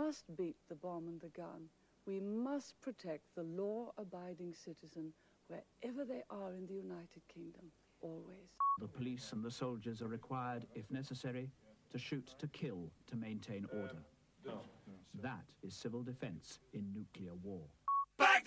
must beat the bomb and the gun. We must protect the law-abiding citizen wherever they are in the United Kingdom, always. The police and the soldiers are required, if necessary, to shoot to kill to maintain order. That is civil defence in nuclear war.